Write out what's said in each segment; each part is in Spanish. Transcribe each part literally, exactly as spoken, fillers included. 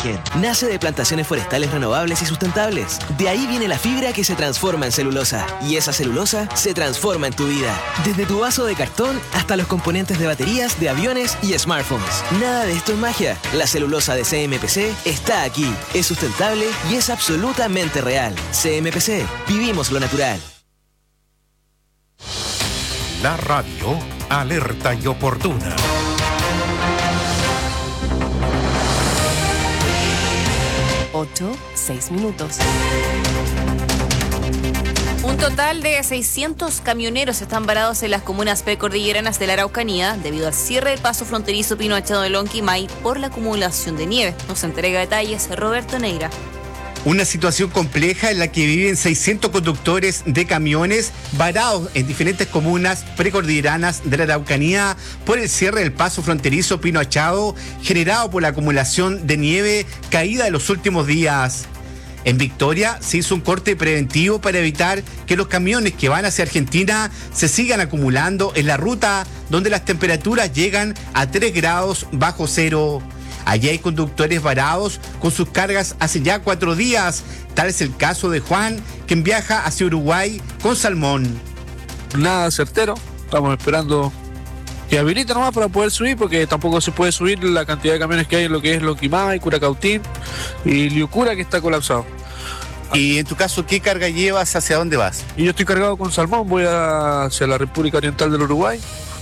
origen. Nace de plantaciones forestales renovables y sustentables. De ahí viene la fibra que se transforma en celulosa. Y esa celulosa se transforma en tu vida. Desde tu vaso de cartón hasta los componentes de baterías, de aviones y smartphones. Nada de esto es magia. La celulosa de C M P C está aquí. Es sustentable y es absolutamente real. C M P C. Vivimos lo natural. La radio alerta y oportuna. Ocho, seis minutos. Un total de seiscientos camioneros están varados en las comunas precordilleranas de la Araucanía debido al cierre del paso fronterizo Pino Achado de Lonquimay por la acumulación de nieve. Nos entrega detalles Roberto Neira. Una situación compleja en la que viven seiscientos conductores de camiones varados en diferentes comunas precordilleranas de la Araucanía por el cierre del paso fronterizo Pino Achado generado por la acumulación de nieve caída de los últimos días. En Victoria se hizo un corte preventivo para evitar que los camiones que van hacia Argentina se sigan acumulando en la ruta donde las temperaturas llegan a tres grados bajo cero. Allí hay conductores varados con sus cargas hace ya cuatro días. Tal es el caso de Juan, quien viaja hacia Uruguay con salmón. Nada certero, estamos esperando que habilite nomás para poder subir, porque tampoco se puede subir la cantidad de camiones que hay en lo que es Lonquimay, Curacautín y Liucura, que está colapsado. Y en tu caso, ¿qué carga llevas? ¿Hacia dónde vas? Y yo estoy cargado con salmón, voy a, hacia la República Oriental del Uruguay.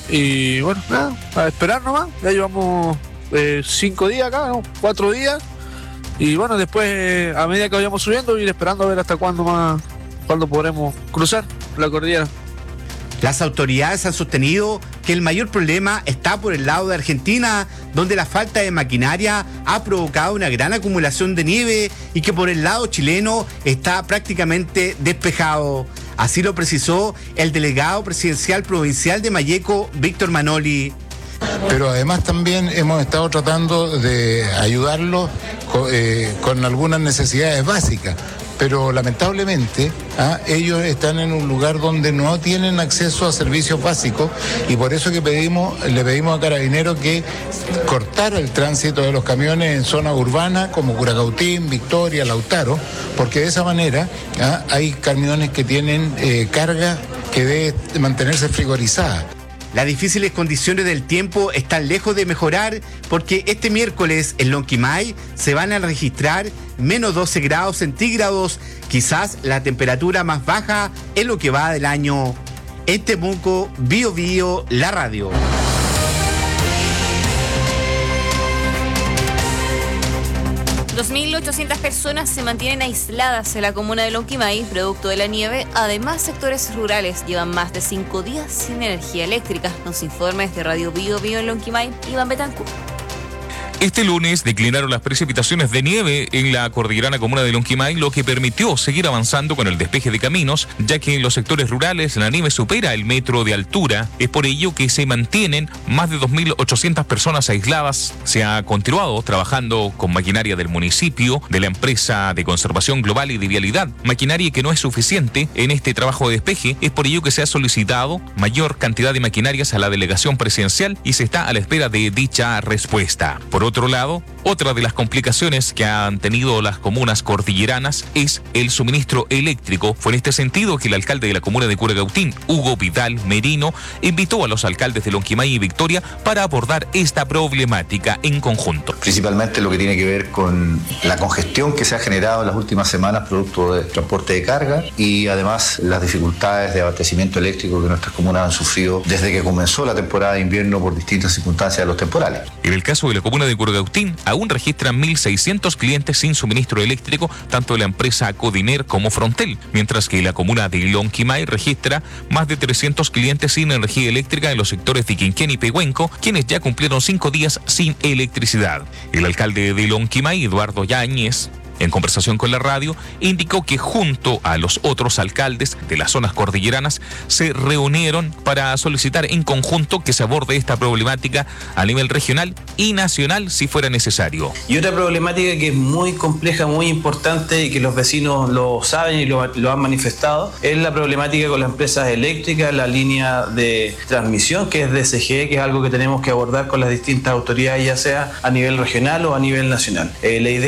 Y bueno, nada, a esperar nomás, ya llevamos eh, cinco días acá, ¿no? Cuatro días. Y bueno, después, eh, a medida que vayamos subiendo, ir esperando a ver hasta cuándo más, cuándo podremos cruzar la cordillera. Las autoridades han sostenido que el mayor problema está por el lado de Argentina, donde la falta de maquinaria ha provocado una gran acumulación de nieve y que por el lado chileno está prácticamente despejado. Así lo precisó el delegado presidencial provincial de Malleco, Víctor Manoli. Pero además también hemos estado tratando de ayudarlos con, eh, con algunas necesidades básicas. Pero lamentablemente ¿ah? ellos están en un lugar donde no tienen acceso a servicios básicos y por eso que pedimos, le pedimos a Carabineros que cortara el tránsito de los camiones en zonas urbanas como Curacautín, Victoria, Lautaro, porque de esa manera ¿ah? hay camiones que tienen eh, carga que debe mantenerse frigorizada. Las difíciles condiciones del tiempo están lejos de mejorar porque este miércoles en Lonquimay se van a registrar menos doce grados centígrados, quizás la temperatura más baja en lo que va del año. En Temuco, Bio Bio, la radio. dos mil ochocientas personas se mantienen aisladas en la comuna de Lonquimay, producto de la nieve. Además, sectores rurales llevan más de cinco días sin energía eléctrica. Los informes de Radio Bio Bio en Lonquimay, Iván Betancourt. Este lunes declinaron las precipitaciones de nieve en la cordillerana comuna de Lonquimay, lo que permitió seguir avanzando con el despeje de caminos, ya que en los sectores rurales la nieve supera el metro de altura. Es por ello que se mantienen más de dos mil ochocientas personas aisladas. Se ha continuado trabajando con maquinaria del municipio, de la empresa de conservación global y de vialidad, maquinaria que no es suficiente en este trabajo de despeje. Es por ello que se ha solicitado mayor cantidad de maquinarias a la delegación presidencial y se está a la espera de dicha respuesta. Por otro lado, otra de las complicaciones que han tenido las comunas cordilleranas es el suministro eléctrico. Fue en este sentido que el alcalde de la comuna de Curacautín, Hugo Vidal Merino, invitó a los alcaldes de Lonquimay y Victoria para abordar esta problemática en conjunto. Principalmente lo que tiene que ver con la congestión que se ha generado en las últimas semanas producto del transporte de carga y además las dificultades de abastecimiento eléctrico que nuestras comunas han sufrido desde que comenzó la temporada de invierno por distintas circunstancias de los temporales. En el caso de la comuna de Curacautín, aún registran mil seiscientos clientes sin suministro eléctrico, tanto de la empresa Codiner como Frontel, mientras que la comuna de Lonquimay registra más de trescientos clientes sin energía eléctrica en los sectores de Quinquén y Pehuenco, quienes ya cumplieron cinco días sin electricidad. El alcalde de Lonquimay, Eduardo Yáñez, en conversación con la radio, indicó que junto a los otros alcaldes de las zonas cordilleranas se reunieron para solicitar en conjunto que se aborde esta problemática a nivel regional y nacional si fuera necesario. Y otra problemática que es muy compleja, muy importante y que los vecinos lo saben y lo, lo han manifestado, es la problemática con las empresas eléctricas, la línea de transmisión que es D S G, que es algo que tenemos que abordar con las distintas autoridades, ya sea a nivel regional o a nivel nacional. Eh, la idea